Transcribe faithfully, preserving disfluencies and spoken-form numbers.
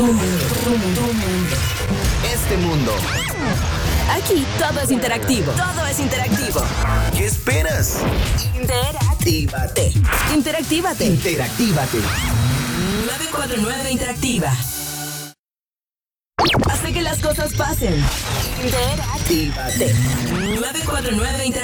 Tu mundo, tu mundo, tu mundo. Este mundo. Aquí todo es interactivo. Todo es interactivo. ¿Qué esperas? Interactívate. Interactívate. Interactívate. nueve cuatro nueve Interactiva. Hace que las cosas pasen. Interactívate. nueve cuatro nueve Interactiva.